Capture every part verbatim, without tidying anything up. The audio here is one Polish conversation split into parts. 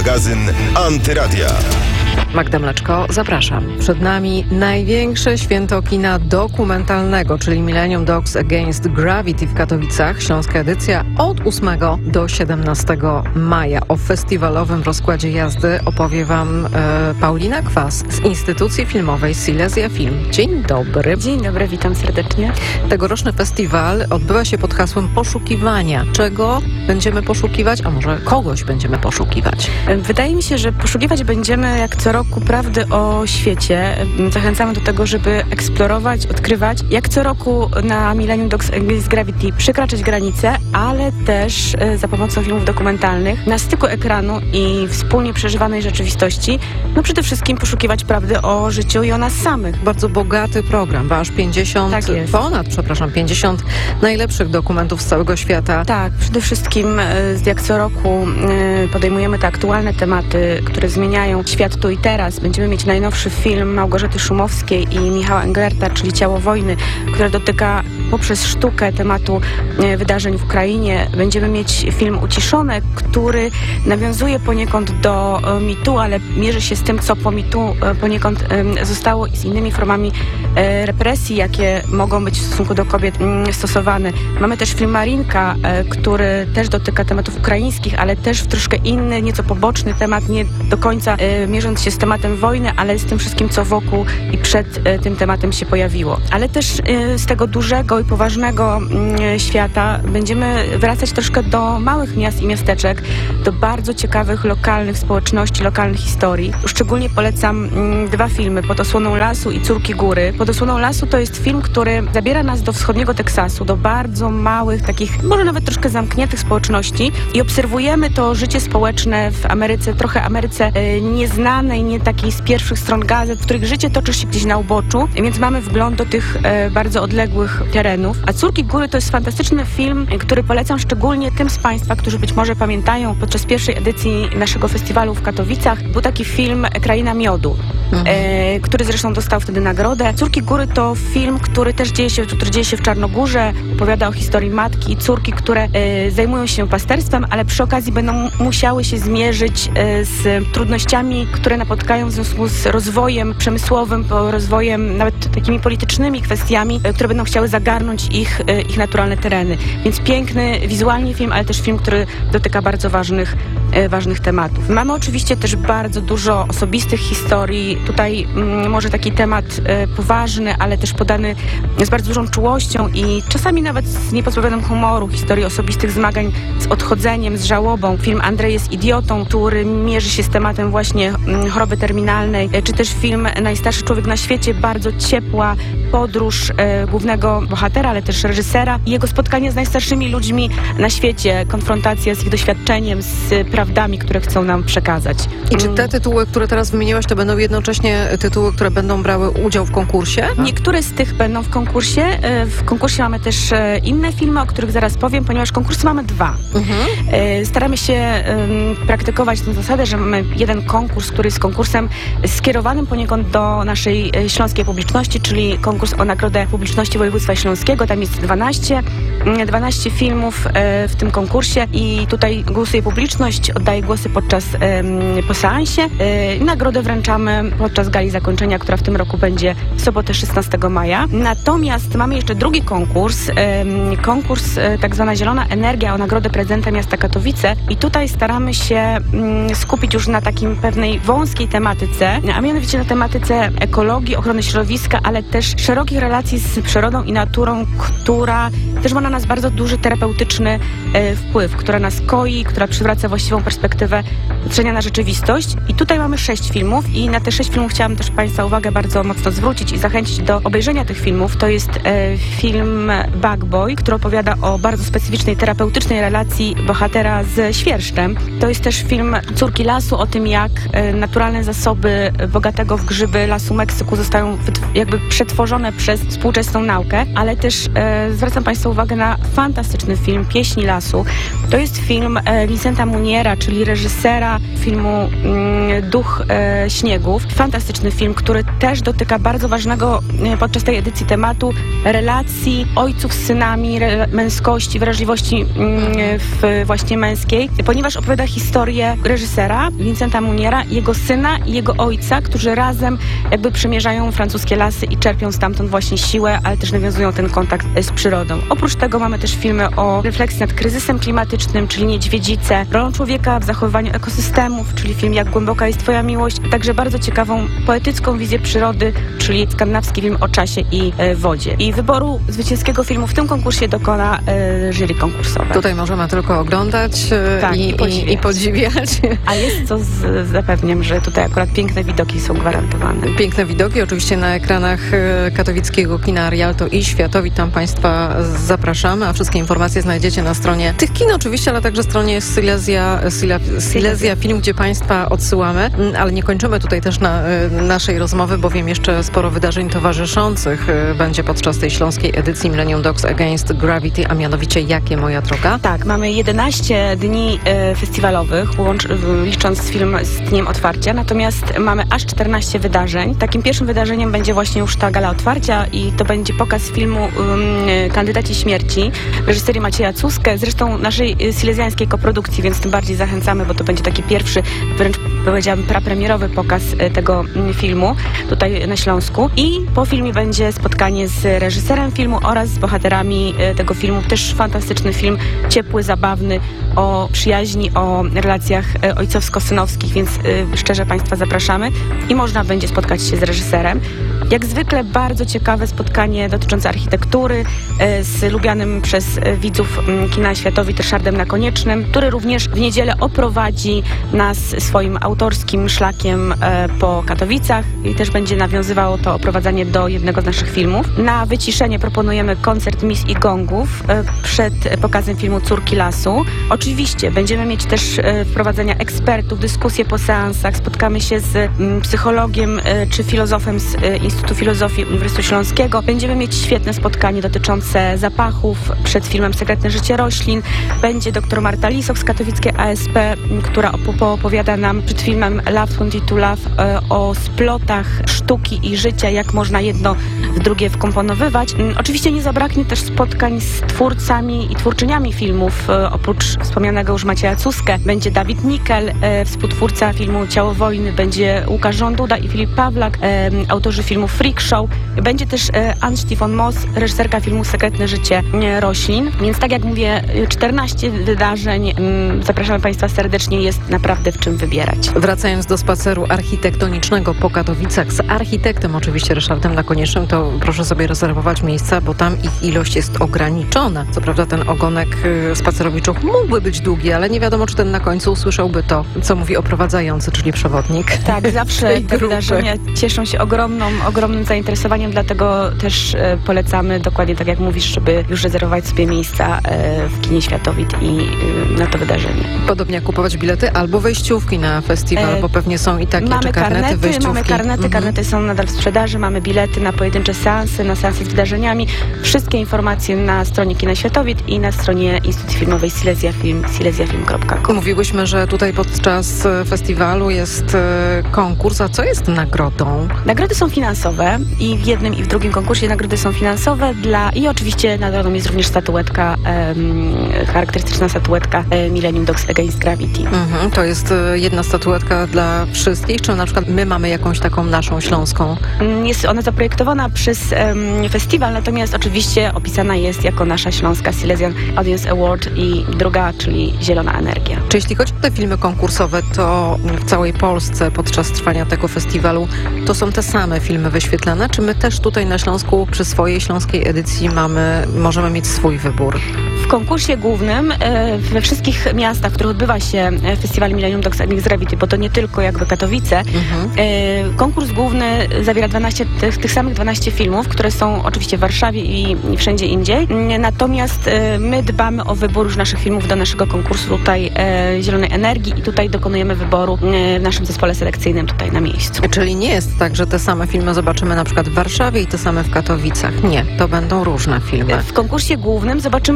magazyn Antyradia. Magda Mleczko, zapraszam. Przed nami największe święto kina dokumentalnego, czyli Millennium Dogs Against Gravity w Katowicach. Śląska edycja od ósmego do siedemnastego maja. O festiwalowym rozkładzie jazdy opowie Wam e, Paulina Kwas z instytucji filmowej Silesia Film. Dzień dobry. Dzień dobry, witam serdecznie. Tegoroczny festiwal odbywa się pod hasłem poszukiwania. Czego będziemy poszukiwać, a może kogoś będziemy poszukiwać? Wydaje mi się, że poszukiwać będziemy jak co roku prawdy o świecie. Zachęcamy do tego, żeby eksplorować, odkrywać. Jak co roku na Millennium Dogs Against Gravity przekraczać granice, ale też za pomocą filmów dokumentalnych na styku ekranu i wspólnie przeżywanej rzeczywistości, no przede wszystkim poszukiwać prawdy o życiu i o nas samych. Bardzo bogaty program, bo aż pięćdziesiąt, tak jest. ponad, przepraszam, pięćdziesiąt najlepszych dokumentów z całego świata. Tak, przede wszystkim jak co roku podejmujemy te aktualne tematy, które zmieniają świat tu i teraz. Będziemy mieć najnowszy film Małgorzaty Szumowskiej i Michała Englerta, czyli Ciało wojny, które dotyka poprzez sztukę tematu wydarzeń w Ukrainie. Będziemy mieć film Uciszone, który nawiązuje poniekąd do mitu, ale mierzy się z tym, co po mitu poniekąd zostało i z innymi formami represji, jakie mogą być w stosunku do kobiet stosowane. Mamy też film Marinka, który też dotyka tematów ukraińskich, ale też w troszkę inny, nieco poboczny temat, nie do końca mierząc się z tematem wojny, ale z tym wszystkim, co wokół i przed tym tematem się pojawiło. Ale też z tego dużego i poważnego świata będziemy wracać troszkę do małych miast i miasteczek, do bardzo ciekawych lokalnych społeczności, lokalnych historii. Szczególnie polecam dwa filmy, Pod osłoną lasu i Córki góry. Pod osłoną lasu to jest film, który zabiera nas do wschodniego Teksasu, do bardzo małych, takich może nawet troszkę zamkniętych społeczności i obserwujemy to życie społeczne w Ameryce, trochę Ameryce nieznanej, nie takiej z pierwszych stron gazet, w których życie toczy się gdzieś na uboczu, więc mamy wgląd do tych e, bardzo odległych terenów. A Córki góry to jest fantastyczny film, który polecam szczególnie tym z Państwa, którzy być może pamiętają, podczas pierwszej edycji naszego festiwalu w Katowicach był taki film Kraina miodu, mhm. e, który zresztą dostał wtedy nagrodę. Córki góry to film, który też dzieje się, który dzieje się w Czarnogórze, opowiada o historii matki i córki, które e, zajmują się pasterstwem, ale przy okazji będą musiały się zmierzyć e, z trudnościami, które napotkają w związku z rozwojem przemysłowym, rozwojem nawet takimi politycznymi kwestiami, które będą chciały zagarnąć ich, ich naturalne tereny. Więc piękny, wizualnie film, ale też film, który dotyka bardzo ważnych, ważnych tematów. Mamy oczywiście też bardzo dużo osobistych historii. Tutaj mm, może taki temat e, poważny, ale też podany z bardzo dużą czułością i czasami nawet z niepozbawionym humoru. Historii osobistych zmagań z odchodzeniem, z żałobą. Film Andrzej jest idiotą, który mierzy się z tematem właśnie mm, choroby terminalnej, czy też film Najstarszy człowiek na świecie, bardzo ciepła podróż e, głównego bohatera, ale też reżysera i jego spotkanie z najstarszymi ludźmi na świecie, konfrontacja z ich doświadczeniem, z prawdami, które chcą nam przekazać. I czy te tytuły, które teraz wymieniłaś, to będą jednocześnie tytuły, które będą brały udział w konkursie? Niektóre z tych będą w konkursie. E, w konkursie mamy też e, inne filmy, o których zaraz powiem, ponieważ konkursy mamy dwa. Mhm. E, staramy się e, praktykować tę zasadę, że mamy jeden konkurs, który jest konkursem skierowanym poniekąd do naszej śląskiej publiczności, czyli konkurs o Nagrodę Publiczności Województwa Śląskiego. Tam jest dwanaście, dwanaście filmów w tym konkursie i tutaj głosuje publiczność, oddaje głosy podczas po seansie. Nagrodę wręczamy podczas gali zakończenia, która w tym roku będzie w sobotę szesnastego maja. Natomiast mamy jeszcze drugi konkurs, konkurs tak zwana Zielona Energia o Nagrodę Prezydenta Miasta Katowice i tutaj staramy się skupić już na takim pewnej wąskiej tematyce, a mianowicie na tematyce ekologii, ochrony środowiska, ale też szerokich relacji z przyrodą i naturą, która też ma na nas bardzo duży terapeutyczny e, wpływ, która nas koi, która przywraca właściwą perspektywę patrzenia na rzeczywistość. I tutaj mamy sześć filmów i na te sześć filmów chciałam też Państwa uwagę bardzo mocno zwrócić i zachęcić do obejrzenia tych filmów. To jest e, film Bug Boy, który opowiada o bardzo specyficznej, terapeutycznej relacji bohatera ze świerszczem. To jest też film Córki lasu, o tym jak e, naturalne zasoby bogatego w grzyby lasu Meksyku zostają jakby przetworzone przez współczesną naukę, ale też e, zwracam Państwa uwagę na fantastyczny film Pieśni lasu. To jest film e, Vincenta Muniera, czyli reżysera filmu mm, Duch e, Śniegów. Fantastyczny film, który też dotyka bardzo ważnego e, podczas tej edycji tematu relacji ojców z synami, re, męskości, wrażliwości mm, w właśnie męskiej, ponieważ opowiada historię reżysera Vincenta Muniera, jego syna i jego ojca, którzy razem jakby przemierzają francuskie lasy i czerpią stamtąd właśnie siłę, ale też nawiązują ten kontakt z przyrodą. Oprócz tego mamy też filmy o refleksji nad kryzysem klimatycznym, czyli Niedźwiedzice, rolą człowieka w zachowywaniu ekosystemów, czyli film Jak głęboka jest twoja miłość, także bardzo ciekawą poetycką wizję przyrody, czyli skandynawski film o czasie i e, wodzie. I wyboru zwycięskiego filmu w tym konkursie dokona e, jury konkursowe. Tutaj możemy tylko oglądać e, Tak, i, i podziwiać. i, i podziwiać. A jest to z, zapewniam, że tutaj akurat piękne widoki są gwarantowane. Piękne widoki, oczywiście na ekranach e, katowickiego kina Rialto i Światowit. Tam Państwa zapraszamy, a wszystkie informacje znajdziecie na stronie tych kin oczywiście, ale także stronie Silesia, Silesia Film, gdzie Państwa odsyłamy. Ale nie kończymy tutaj też na e, naszej rozmowy, bowiem jeszcze sporo wydarzeń towarzyszących e, będzie podczas tej śląskiej edycji Millennium Dogs Against Gravity, a mianowicie Jakie moja droga? Tak, mamy jedenaście dni e, festiwalowych, łącz, w, licząc film z dniem otwarcia, natomiast mamy aż czternaście wydarzeń. Takim pierwszym wydarzeniem będzie właśnie już ta gala otwarcia i to będzie pokaz filmu um, Kandydaci śmierci, reżyserii Macieja Cuskę, zresztą naszej e, silezjańskiej koprodukcji, więc tym bardziej zachęcamy, bo to będzie taki pierwszy, wręcz powiedziałabym prapremierowy pokaz e, tego m, filmu tutaj na Śląsku. I po filmie będzie spotkanie z reżyserem filmu oraz z bohaterami e, tego filmu. Też fantastyczny film, ciepły, zabawny, o przyjaźni, o relacjach e, ojcowsko-synowskich, więc e, szczerze Państwa zapraszamy i można będzie spotkać się z reżyserem. Jak zwykle bardzo ciekawe spotkanie dotyczące architektury e, z lubianym przez e, widzów m, kina Światowit Ryszardem Nakoniecznym, który również w niedzielę oprowadzi nas swoim autorskim szlakiem e, po Katowicach i też będzie nawiązywało to oprowadzanie do jednego z naszych filmów. Na wyciszenie proponujemy koncert Mis i Gongów e, przed pokazem filmu Córki Lasu. Oczywiście będziemy mieć też e, wprowadzenia ekspertów, dyskusje po seansach, spotkamy się z m, psychologiem e, czy filozofem z e, Instytutu Filozofii Uniwersytetu Śląskiego. Będziemy mieć świetne spotkanie dotyczące zapachów przed filmem Sekretne życie roślin. Będzie dr Marta Lisok z katowickiej A S P, która opowiada nam przed filmem Love dwadzieścia dwa Love e, o splotach sztuki i życia, jak można jedno w drugie wkomponowywać. Oczywiście nie zabraknie też spotkań z twórcami i twórczyniami filmów. E, oprócz wspomnianego już Macieja Cuskę będzie Dawid Nikel, e, współtwórca filmu Ciało wojny, będzie Łukasz Żąduda i Filip Pawlak, e, autorzy filmu Freak Show. Będzie też e, Anne von Moss, reżyserka filmu Sekretne życie e, roślin. Więc tak jak mówię, czternaście wydarzeń. M, zapraszamy Państwa serdecznie, jest naprawdę w czym wybierać. Wracając do spaceru architektonicznego po Katowicach z architektem oczywiście Ryszardem Nakoniecznym, to proszę sobie rezerwować miejsca, bo tam ich ilość jest ograniczona. Co prawda ten ogonek y, spacerowiczów mógłby być długi, ale nie wiadomo, czy ten na końcu usłyszałby to, co mówi oprowadzający, czyli przewodnik. Tak, zawsze te wydarzenia cieszą się ogromną, ogromnym zainteresowaniem, dlatego też e, polecamy, dokładnie tak jak mówisz, żeby już rezerwować sobie miejsca e, w kinie Światowit i e, na to wydarzenie. Podobnie jak kupować bilety albo wejściówki na festiwal, E, bo pewnie są i takie, mamy czy karnety, karnety, wejściówki. mamy karnety, Mhm. karnety są nadal w sprzedaży, mamy bilety na pojedyncze seansy, na seansy z wydarzeniami. Wszystkie informacje na stronie Kina Światowit i na stronie Instytutu Filmowej Silesia Film, silesiafilm kropka com. Mówiłyśmy, że tutaj podczas e, festiwalu jest e, konkurs, a co jest nagrodą? Nagrody są finansowe i w jednym i w drugim konkursie nagrody są finansowe dla i oczywiście nagrodą jest również statuetka, em, charakterystyczna statuetka e, Millennium Dogs Against Gravity. Mhm, to jest e, jedna statuetka dla wszystkich, czy na przykład my mamy jakąś taką naszą śląską? Jest ona zaprojektowana przez em, festiwal, natomiast oczywiście opisana jest jako nasza śląska Silesian Audience Award i druga, czyli Zielona Energia. Czy jeśli chodzi o te filmy konkursowe, to w całej Polsce podczas trwania tego festiwalu to są te same filmy wyświetlane, czy my też tutaj na Śląsku przy swojej śląskiej edycji mamy, możemy mieć swój wybór? W konkursie głównym e, we wszystkich miastach, w których odbywa się e, festiwal Millennium Dogs Against Gravity, bo to nie tylko jakby Katowice, Mhm. e, konkurs główny zawiera dwanaście, tych, tych samych dwanaście filmów, które są oczywiście w Warszawie i, i wszędzie indziej. Natomiast e, my dbamy o wybór już naszych filmów do naszego konkursu tutaj e, Zielonej Energii i tutaj dokonujemy wyboru e, w naszym zespole selekcyjnym tutaj na miejscu. Czyli nie jest tak, że te same filmy zobaczymy na przykład w Warszawie i te same w Katowicach. Nie, to będą różne filmy. W konkursie głównym zobaczymy te, Te same,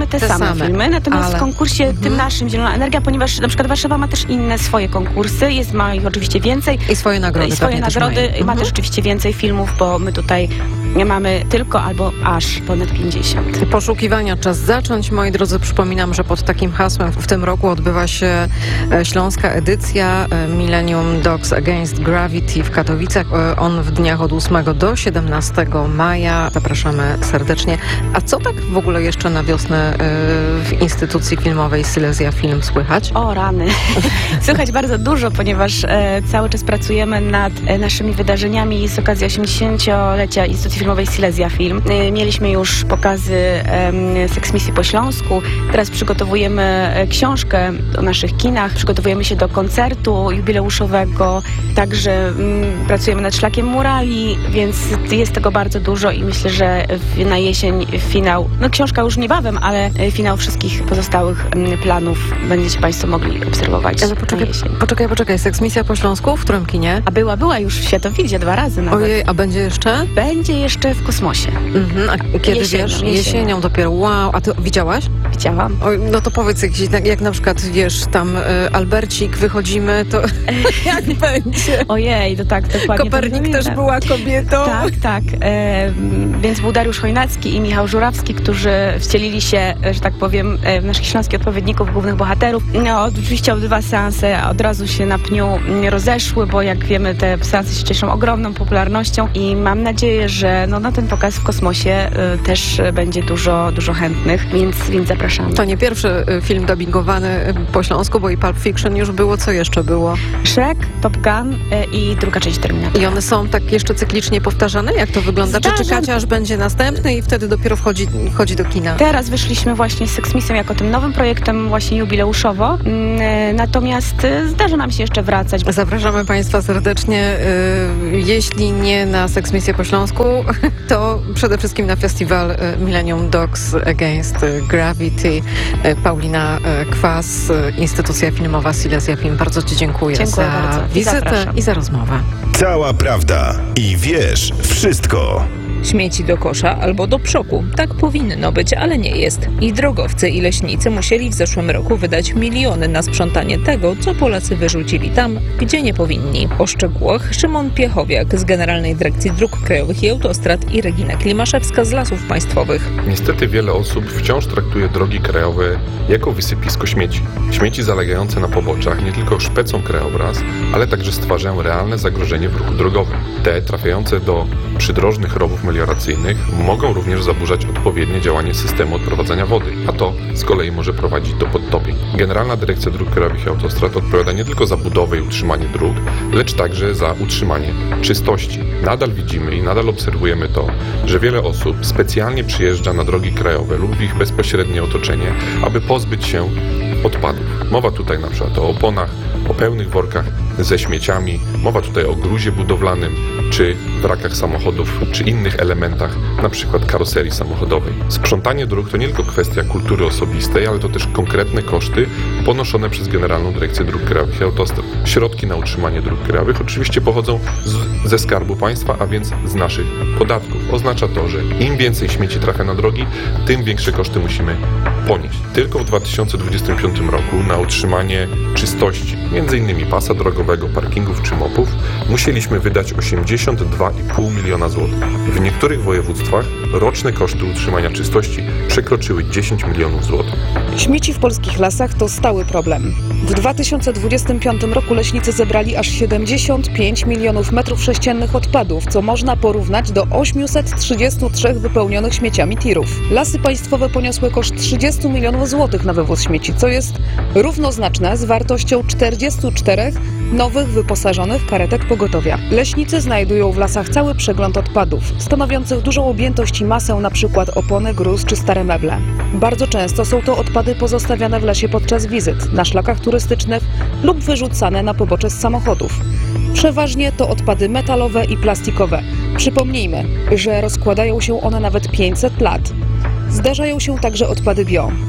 zielone filmy, natomiast ale... w konkursie mhm. tym naszym Zielona Energia, ponieważ na przykład Warszawa ma też inne swoje konkursy, jest, ma ich oczywiście więcej. I swoje nagrody. I swoje nagrody, też ma mhm. też oczywiście więcej filmów, bo my tutaj nie mamy tylko albo aż ponad pięćdziesiąt. Poszukiwania czas zacząć. Moi drodzy, przypominam, że pod takim hasłem w tym roku odbywa się śląska edycja Millennium Dogs Against Gravity w Katowicach. On w dniach od ósmego do siedemnastego maja. Zapraszamy serdecznie. A co tak w ogóle jeszcze na wiosnę w instytucji filmowej Silesia Film słychać? O rany. Słychać bardzo dużo, ponieważ e, cały czas pracujemy nad e, naszymi wydarzeniami z okazji osiemdziesięciolecia Instytucji Filmowej Silesia Film. E, mieliśmy już pokazy e, seksmisji po śląsku. Teraz przygotowujemy e, książkę o naszych kinach. Przygotowujemy się do koncertu jubileuszowego. Także m, pracujemy nad Szlakiem Murali, więc jest tego bardzo dużo i myślę, że w, na jesień finał, no książka już niebawem, ale finał wszystkich pozostałych m, planów będziecie Państwo mogli obserwować. Ale poczekaj, poczekaj, poczekaj. Seksmisja po śląsku? W którym kinie? A była, była już w Światowidzie dwa razy nawet. Ojej, a będzie jeszcze? Będzie jeszcze w kosmosie. Mhm, a kiedy Jesienią, wiesz? jesienią. Jesienią dopiero. Wow, a ty widziałaś? Widziałam. Oj, no to powiedz, jak, jak na przykład, wiesz, tam y, Albercik, wychodzimy, to jak będzie? Ojej, to tak, dokładnie. Kopernik też była kobietą. Tak, tak. E, więc był Dariusz Chojnacki i Michał Żurawski, którzy wcielili się, że tak powiem, w naszych śląskich odpowiedników, głównych bohaterów. No, oczywiście obydwa seanse od razu się na pniu rozeszły, bo jak wiemy, te seanse się cieszą ogromną popularnością i mam nadzieję, że no, na ten pokaz w kosmosie y, też będzie dużo, dużo chętnych, więc, więc zapraszamy. To nie pierwszy film dubbingowany po śląsku, bo i Pulp Fiction już było. Co jeszcze było? Shrek, Top Gun y, i druga część Terminatora. I one są tak jeszcze cyklicznie powtarzane? Jak to wygląda? Czy Zdarzam. czekacie, aż będzie następny i wtedy dopiero wchodzi, wchodzi do kina? Teraz wyszliśmy właśnie z Seksmisją jako tym nowym projektem właśnie jubileuszowo, y, natomiast y, zdarza nam się jeszcze wracać. Zapraszamy Państwa serdecznie. Y, jeśli nie na Seksmisję po śląsku, to przede wszystkim na festiwal Millennium Dogs Against Gravity. Paulina Kwas, instytucja filmowa Silesia Film. Bardzo Ci dziękuję, dziękuję za bardzo. wizytę Zapraszam. i za rozmowę. Cała prawda i wiesz wszystko. Śmieci do kosza albo do przoku. Tak powinno być, ale nie jest. I drogowcy i leśnicy musieli w zeszłym roku wydać miliony na sprzątanie tego, co Polacy wyrzucili tam, gdzie nie powinni. O szczegółach Szymon Piechowiak z Generalnej Dyrekcji Dróg Krajowych i Autostrad i Regina Klimaszewska z Lasów Państwowych. Niestety wiele osób wciąż traktuje drogi krajowe jako wysypisko śmieci. Śmieci zalegające na poboczach nie tylko szpecą krajobraz, ale także stwarzają realne zagrożenie w ruchu drogowym. Te trafiające do przydrożnych rowów melioracyjnych mogą również zaburzać odpowiednie działanie systemu odprowadzania wody, a to z kolei może prowadzić do podtopień. Generalna Dyrekcja Dróg Krajowych i Autostrad odpowiada nie tylko za budowę i utrzymanie dróg, lecz także za utrzymanie czystości. Nadal widzimy i nadal obserwujemy to, że wiele osób specjalnie przyjeżdża na drogi krajowe lub w ich bezpośrednie otoczenie, aby pozbyć się odpadów. Mowa tutaj na przykład o oponach, o pełnych workach ze śmieciami, mowa tutaj o gruzie budowlanym, czy wrakach samochodów, czy innych elementach, na przykład karoserii samochodowej. Sprzątanie dróg to nie tylko kwestia kultury osobistej, ale to też konkretne koszty ponoszone przez Generalną Dyrekcję Dróg Krajowych i Autostrad. Środki na utrzymanie dróg krajowych oczywiście pochodzą z, ze Skarbu Państwa, a więc z naszych podatków. Oznacza to, że im więcej śmieci trafia na drogi, tym większe koszty musimy ponieść. Tylko w dwa tysiące dwudziestym piątym roku na utrzymanie czystości, między innymi pasa drogowego, parkingów czy mopów, musieliśmy wydać osiemdziesiąt dwa i pół miliona złotych. W niektórych województwach roczne koszty utrzymania czystości przekroczyły dziesięć milionów złotych. Śmieci w polskich lasach to stały problem. W dwa tysiące dwudziestym piątym roku leśnicy zebrali aż siedemdziesiąt pięć milionów metrów sześciennych odpadów, co można porównać do osiemset trzydzieści trzy wypełnionych śmieciami tirów. Lasy państwowe poniosły koszt trzydzieści milionów złotych na wywóz śmieci, co jest równoznaczne z wartością czterdziestu czterech nowych wyposażonych karetek pogotowia. Leśnicy znajdują w lasach cały przegląd odpadów, stanowiących dużą objętość i masę, np. opony, gruz czy stare meble. Bardzo często są to odpady pozostawiane w lesie podczas wizyt, na szlakach turystycznych lub wyrzucane na pobocze z samochodów. Przeważnie to odpady metalowe i plastikowe. Przypomnijmy, że rozkładają się one nawet pięćset lat. Zdarzają się także odpady bio.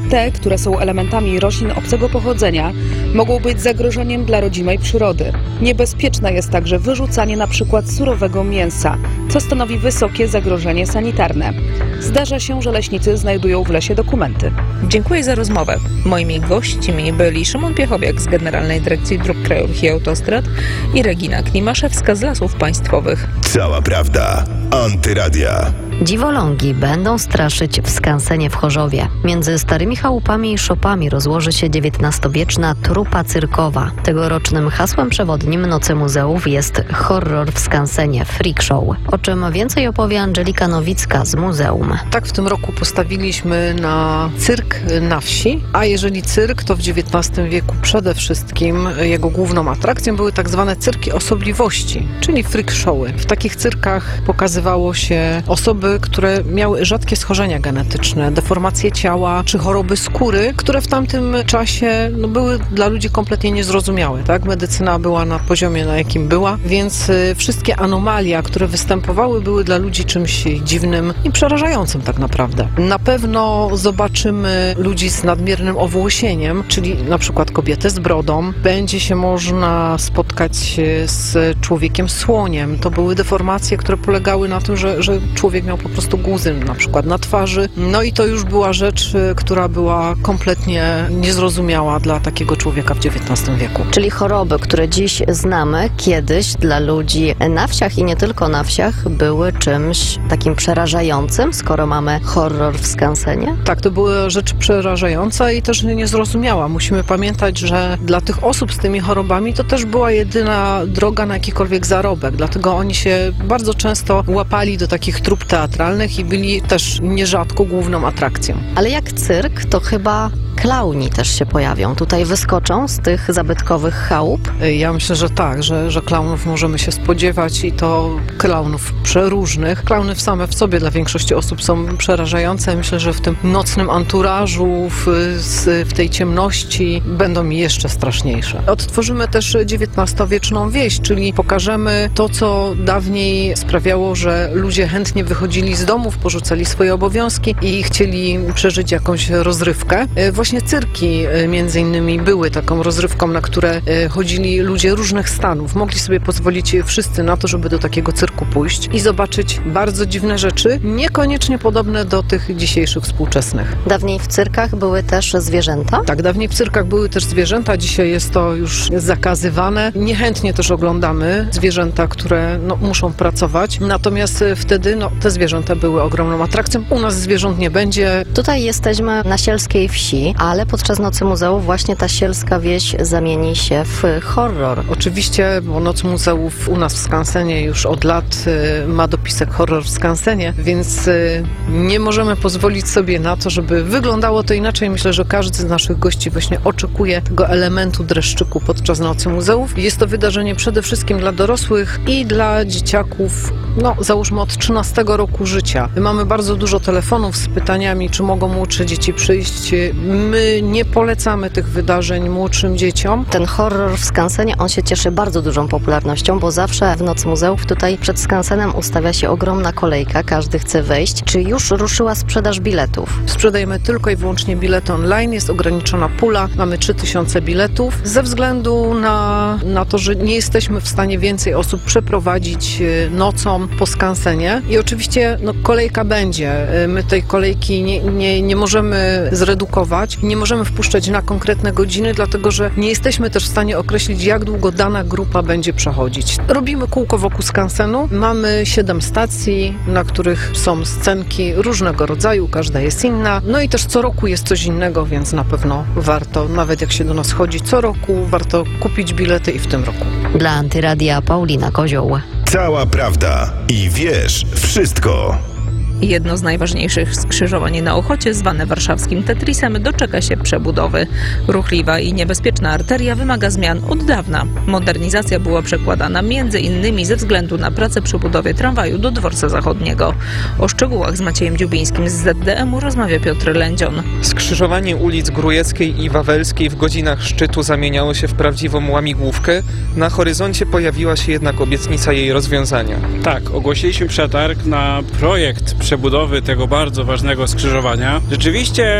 Te, które są elementami roślin obcego pochodzenia, mogą być zagrożeniem dla rodzimej przyrody. Niebezpieczne jest także wyrzucanie na przykład surowego mięsa, co stanowi wysokie zagrożenie sanitarne. Zdarza się, że leśnicy znajdują w lesie dokumenty. Dziękuję za rozmowę. Moimi gośćmi byli Szymon Piechowiak z Generalnej Dyrekcji Dróg Krajowych i Autostrad i Regina Klimaszewska z Lasów Państwowych. Cała prawda. Antyradia. Dziwolągi będą straszyć w skansenie w Chorzowie. Między starymi chałupami i szopami rozłoży się dziewiętnastowieczna trupa cyrkowa. Tegorocznym hasłem przewodnim Nocy Muzeów jest horror w skansenie, freak show. O czym więcej opowie Angelika Nowicka z muzeum. Tak w tym roku postawiliśmy na cyrk na wsi, a jeżeli cyrk, to w dziewiętnastym wieku przede wszystkim jego główną atrakcją były tak zwane cyrki osobliwości, czyli freak showy. W takich cyrkach pokazywało się osoby, które miały rzadkie schorzenia genetyczne, deformacje ciała czy choroby skóry, które w tamtym czasie no, były dla ludzi kompletnie niezrozumiałe. Tak? Medycyna była na poziomie, na jakim była, więc y, wszystkie anomalia, które występowały, były dla ludzi czymś dziwnym i przerażającym tak naprawdę. Na pewno zobaczymy ludzi z nadmiernym owłosieniem, czyli na przykład kobietę z brodą. Będzie się można spotkać z człowiekiem słoniem. To były deformacje, które polegały na tym, że, że człowiek miał po prostu guzy na przykład na twarzy. No i to już była rzecz, która była kompletnie niezrozumiała dla takiego człowieka w dziewiętnastym wieku. Czyli choroby, które dziś znamy, kiedyś dla ludzi na wsiach i nie tylko na wsiach były czymś takim przerażającym, skoro mamy horror w skansenie? Tak, to była rzecz przerażająca i też niezrozumiała. Musimy pamiętać, że dla tych osób z tymi chorobami to też była jedyna droga na jakikolwiek zarobek. Dlatego oni się bardzo często łapali do takich trup teatralnych i byli też nierzadko główną atrakcją. Ale jak cyrk, to chyba klauni też się pojawią. Tutaj wyskoczą z tych zabytkowych chałup? Ja myślę, że tak, że, że klaunów możemy się spodziewać i to klaunów przeróżnych. Klauny same w sobie dla większości osób są przerażające. Myślę, że w tym nocnym anturażu, w, w tej ciemności będą jeszcze straszniejsze. Odtworzymy też dziewiętnastowieczną wieś, czyli pokażemy to, co dawniej sprawiało, że ludzie chętnie wychodzili z domów, porzucali swoje obowiązki i chcieli przeżyć jakąś rozrywkę. Właśnie cyrki między innymi były taką rozrywką, na które chodzili ludzie różnych stanów. Mogli sobie pozwolić wszyscy na to, żeby do takiego cyrku pójść i zobaczyć bardzo dziwne rzeczy, niekoniecznie podobne do tych dzisiejszych współczesnych. Dawniej w cyrkach były też zwierzęta? Tak, dawniej w cyrkach były też zwierzęta, dzisiaj jest to już zakazywane. Niechętnie też oglądamy zwierzęta, które no, muszą pracować, natomiast wtedy no, te zwierzęta były ogromną atrakcją. U nas zwierząt nie będzie. Tutaj jesteśmy na sielskiej wsi, ale podczas Nocy Muzeów właśnie ta sielska wieś zamieni się w horror. Oczywiście, bo Noc Muzeów u nas w skansenie już od lat y, ma dopisek horror w skansenie, więc y, nie możemy pozwolić sobie na to, żeby wyglądało to inaczej. Myślę, że każdy z naszych gości właśnie oczekuje tego elementu dreszczyku podczas Nocy Muzeów. Jest to wydarzenie przede wszystkim dla dorosłych i dla dzieciaków, no załóżmy od trzynastego roku życia. Mamy bardzo dużo telefonów z pytaniami, czy mogą młodsze dzieci przyjść. My nie polecamy tych wydarzeń młodszym dzieciom. Ten horror w skansenie, on się cieszy bardzo dużą popularnością, bo zawsze w Noc Muzeów tutaj przed skansenem ustawia się ogromna kolejka, każdy chce wejść. Czy już ruszyła sprzedaż biletów? Sprzedajemy tylko i wyłącznie bilety online, jest ograniczona pula, mamy trzy tysiące biletów. Ze względu na, na to, że nie jesteśmy w stanie więcej osób przeprowadzić nocą po skansenie i oczywiście no, kolejka będzie. My tej kolejki nie, nie, nie możemy zredukować, nie możemy wpuszczać na konkretne godziny, dlatego że nie jesteśmy też w stanie określić, jak długo dana grupa będzie przechodzić. Robimy kółko wokół skansenu, mamy siedem stacji, na których są scenki różnego rodzaju, każda jest inna. No i też co roku jest coś innego, więc na pewno warto, nawet jak się do nas chodzi co roku, warto kupić bilety i w tym roku. Dla Antyradia Paulina Kozioł. Cała prawda i wiesz wszystko. Jedno z najważniejszych skrzyżowań na Ochocie, zwane warszawskim Tetrisem, doczeka się przebudowy. Ruchliwa i niebezpieczna arteria wymaga zmian od dawna. Modernizacja była przekładana między innymi ze względu na pracę przy budowie tramwaju do dworca zachodniego. O szczegółach z Maciejem Dziubińskim z Z D M u rozmawia Piotr Lędzion. Skrzyżowanie ulic Grójeckiej i Wawelskiej w godzinach szczytu zamieniało się w prawdziwą łamigłówkę. Na horyzoncie pojawiła się jednak obietnica jej rozwiązania. Tak, ogłosiliśmy przetarg na projekt przebudowy tego bardzo ważnego skrzyżowania. Rzeczywiście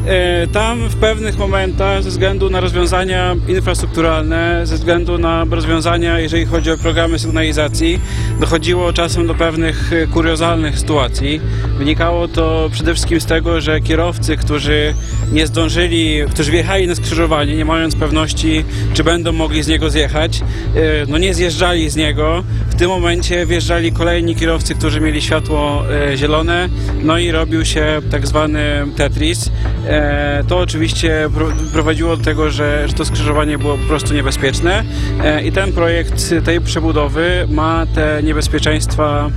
E, Tam w pewnych momentach ze względu na rozwiązania infrastrukturalne, ze względu na rozwiązania, jeżeli chodzi o programy sygnalizacji, dochodziło czasem do pewnych e, kuriozalnych sytuacji. Wynikało to przede wszystkim z tego, że kierowcy, którzy nie zdążyli, którzy wjechali na skrzyżowanie, nie mając pewności, czy będą mogli z niego zjechać, e, no nie zjeżdżali z niego. W tym momencie wjeżdżali kolejni kierowcy, którzy mieli światło e, zielone, no i robił się tak zwany Tetris. E, to oczywiście pro, prowadziło do tego, że, że to skrzyżowanie było po prostu niebezpieczne e, i ten projekt tej przebudowy ma te niebezpieczeństwa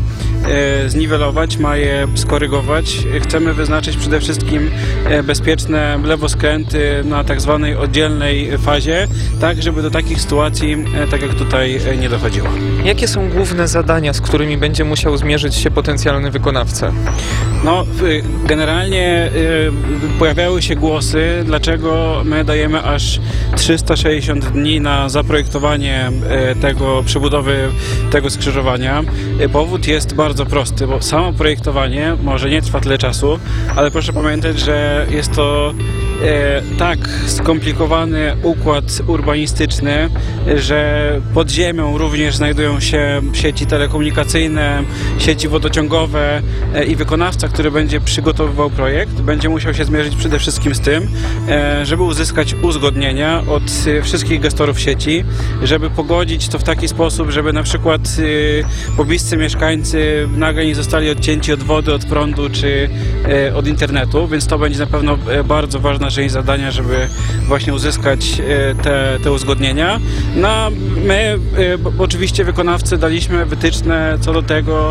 e, zniwelować, ma je skorygować. Chcemy wyznaczyć przede wszystkim e, bezpieczne lewoskręty na tak zwanej oddzielnej fazie, tak żeby do takich sytuacji, e, tak jak tutaj, e, nie dochodziło. Jakie są główne zadania, z którymi będzie musiał zmierzyć się potencjalny wykonawca? No, generalnie y, pojawiały się głosy, dlaczego my dajemy aż trzysta sześćdziesiąt dni na zaprojektowanie y, tego, przebudowy tego skrzyżowania. Y, powód jest bardzo prosty, bo samo projektowanie może nie trwa tyle czasu, ale proszę pamiętać, że jest to y, tak skomplikowany układ urbanistyczny, że pod ziemią również znajdują się sieci telekomunikacyjne, sieci wodociągowe y, i wykonawca, który będzie przygotowywał projekt, będzie musiał się zmierzyć przede wszystkim z tym, żeby uzyskać uzgodnienia od wszystkich gestorów sieci, żeby pogodzić to w taki sposób, żeby na przykład pobliscy mieszkańcy nagle nie zostali odcięci od wody, od prądu czy od internetu, więc to będzie na pewno bardzo ważna część zadania, żeby właśnie uzyskać te, te uzgodnienia. No, my oczywiście wykonawcy daliśmy wytyczne co do tego,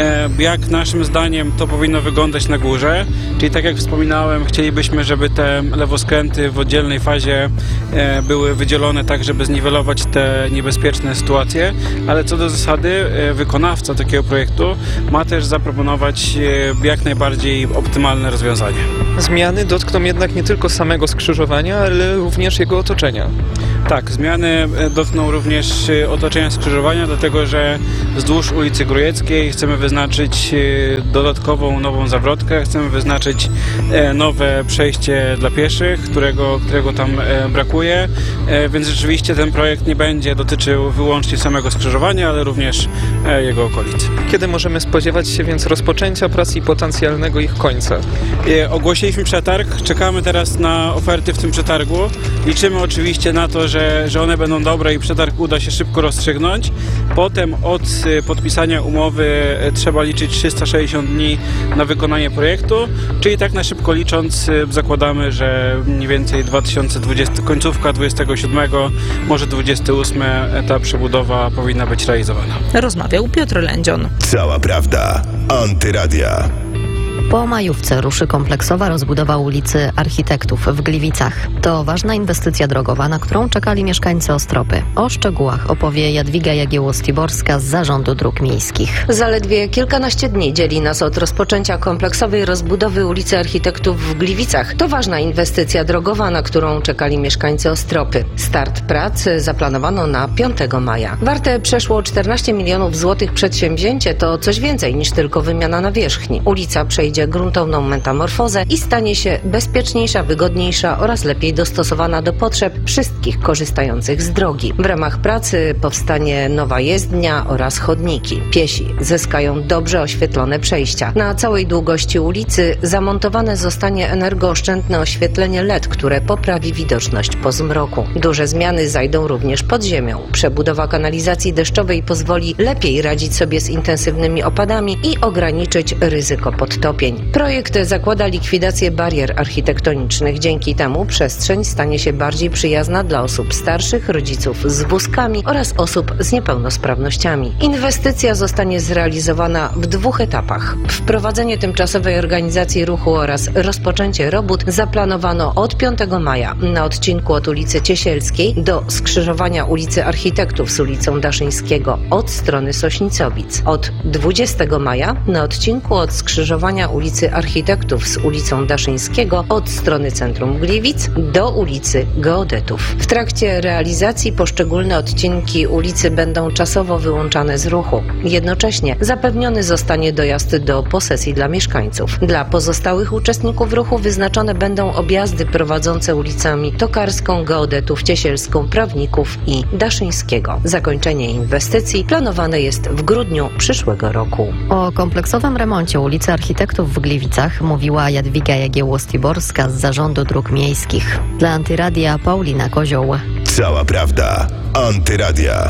jak naszym zdaniem to powinno wyglądać na górze, czyli tak jak wspominałem, chcielibyśmy, żeby te lewoskręty w oddzielnej fazie e, były wydzielone tak, żeby zniwelować te niebezpieczne sytuacje, ale co do zasady e, wykonawca takiego projektu ma też zaproponować e, jak najbardziej optymalne rozwiązanie. Zmiany dotkną jednak nie tylko samego skrzyżowania, ale również jego otoczenia. Tak, zmiany dotkną również otoczenia skrzyżowania, dlatego że wzdłuż ulicy Grójeckiej chcemy wyznaczyć dodatkową nową zawrotkę, chcemy wyznaczyć nowe przejście dla pieszych, którego, którego tam brakuje, więc rzeczywiście ten projekt nie będzie dotyczył wyłącznie samego skrzyżowania, ale również jego okolic. Kiedy możemy spodziewać się więc rozpoczęcia prac i potencjalnego ich końca? Ogłosiliśmy przetarg, czekamy teraz na oferty w tym przetargu. Liczymy oczywiście na to, że, że one będą dobre i przetarg uda się szybko rozstrzygnąć. Potem od podpisania umowy trzeba liczyć trzysta sześćdziesiąt dni na wykonanie projektu, czyli tak na szybko licząc zakładamy, że mniej więcej dwa tysiące dwudziesty, końcówka dwudziestego siódmego, może dwudziesty ósmy ta przebudowa powinna być realizowana. Rozmawiał Piotr Lędzion. Cała prawda. Antyradia. Po majówce ruszy kompleksowa rozbudowa ulicy Architektów w Gliwicach. To ważna inwestycja drogowa, na którą czekali mieszkańcy Ostropy. O szczegółach opowie Jadwiga Jagiełło-Stiborska z Zarządu Dróg Miejskich. Zaledwie kilkanaście dni dzieli nas od rozpoczęcia kompleksowej rozbudowy ulicy Architektów w Gliwicach. To ważna inwestycja drogowa, na którą czekali mieszkańcy Ostropy. Start prac zaplanowano na piątego maja. Warte przeszło czternaście milionów złotych przedsięwzięcie to coś więcej niż tylko wymiana nawierzchni. Ulica przejdzie gruntowną metamorfozę i stanie się bezpieczniejsza, wygodniejsza oraz lepiej dostosowana do potrzeb wszystkich korzystających z drogi. W ramach pracy powstanie nowa jezdnia oraz chodniki. Piesi zyskają dobrze oświetlone przejścia. Na całej długości ulicy zamontowane zostanie energooszczędne oświetlenie L E D, które poprawi widoczność po zmroku. Duże zmiany zajdą również pod ziemią. Przebudowa kanalizacji deszczowej pozwoli lepiej radzić sobie z intensywnymi opadami i ograniczyć ryzyko podtopień. Projekt zakłada likwidację barier architektonicznych. Dzięki temu przestrzeń stanie się bardziej przyjazna dla osób starszych, rodziców z wózkami oraz osób z niepełnosprawnościami. Inwestycja zostanie zrealizowana w dwóch etapach. Wprowadzenie tymczasowej organizacji ruchu oraz rozpoczęcie robót zaplanowano od piątego maja na odcinku od ulicy Ciesielskiej do skrzyżowania ulicy Architektów z ulicą Daszyńskiego od strony Sośnicowic. Od dwudziestego maja na odcinku od skrzyżowania ulicy ulicy Architektów z ulicą Daszyńskiego od strony centrum Gliwic do ulicy Geodetów. W trakcie realizacji poszczególne odcinki ulicy będą czasowo wyłączane z ruchu. Jednocześnie zapewniony zostanie dojazd do posesji dla mieszkańców. Dla pozostałych uczestników ruchu wyznaczone będą objazdy prowadzące ulicami Tokarską, Geodetów, Ciesielską, Prawników i Daszyńskiego. Zakończenie inwestycji planowane jest w grudniu przyszłego roku. O kompleksowym remoncie ulicy Architektów w Gliwicach mówiła Jadwiga Jagiełło-Stiborska z Zarządu Dróg Miejskich. Dla Antyradia Paulina Kozioł. Cała prawda. Antyradia.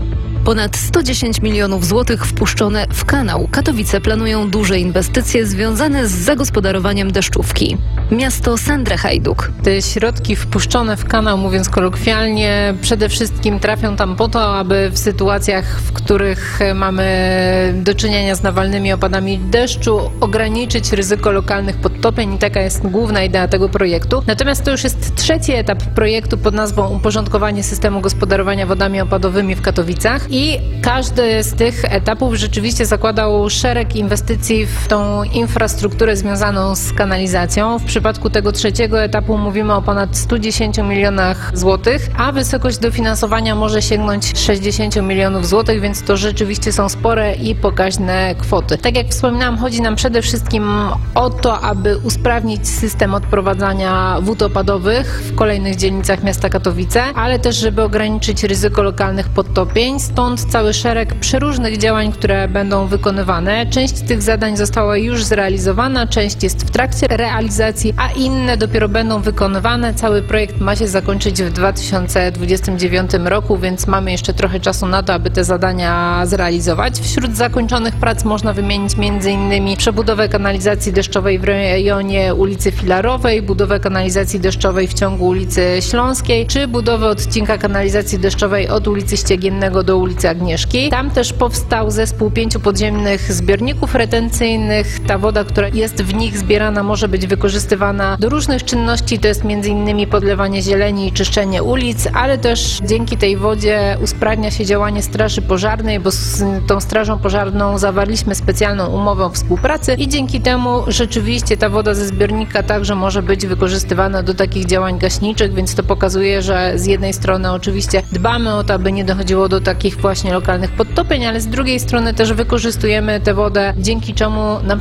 Ponad sto dziesięć milionów złotych wpuszczone w kanał. Katowice planują duże inwestycje związane z zagospodarowaniem deszczówki. Miasto Sędre-Hajduk. Te środki wpuszczone w kanał, mówiąc kolokwialnie, przede wszystkim trafią tam po to, aby w sytuacjach, w których mamy do czynienia z nawalnymi opadami deszczu, ograniczyć ryzyko lokalnych podtopień i taka jest główna idea tego projektu. Natomiast to już jest trzeci etap projektu pod nazwą Uporządkowanie systemu gospodarowania wodami opadowymi w Katowicach i każdy z tych etapów rzeczywiście zakładał szereg inwestycji w tą infrastrukturę związaną z kanalizacją. W przypadku tego trzeciego etapu mówimy o ponad stu dziesięciu milionach złotych, a wysokość dofinansowania może sięgnąć sześćdziesięciu milionów złotych, więc to rzeczywiście są spore i pokaźne kwoty. Tak jak wspominałam, chodzi nam przede wszystkim o to, aby usprawnić system odprowadzania wód opadowych w kolejnych dzielnicach miasta Katowice, ale też żeby ograniczyć ryzyko lokalnych podtopień. Stąd cały szereg przeróżnych działań, które będą wykonywane. Część tych zadań została już zrealizowana, część jest w trakcie realizacji, a inne dopiero będą wykonywane. Cały projekt ma się zakończyć w dwa tysiące dwudziestym dziewiątym roku, więc mamy jeszcze trochę czasu na to, aby te zadania zrealizować. Wśród zakończonych prac można wymienić m.in. przebudowę kanalizacji deszczowej w rejonie ulicy Filarowej, budowę kanalizacji deszczowej w ciągu ulicy Śląskiej, czy budowę odcinka kanalizacji deszczowej od ulicy Ściegiennego do ulicy Agnieszki. Tam też powstał zespół pięciu podziemnych zbiorników retencyjnych. Ta woda, która jest w nich zbierana, może być wykorzystywana do różnych czynności. To jest m.in. podlewanie zieleni i czyszczenie ulic, ale też dzięki tej wodzie usprawnia się działanie straży pożarnej, bo z tą strażą pożarną zawarliśmy specjalną umowę o współpracy i dzięki temu rzeczywiście ta woda ze zbiornika także może być wykorzystywana do takich działań gaśniczych, więc to pokazuje, że z jednej strony oczywiście dbamy o to, aby nie dochodziło do takich właśnie lokalnych podtopień, ale z drugiej strony też wykorzystujemy tę wodę, dzięki czemu na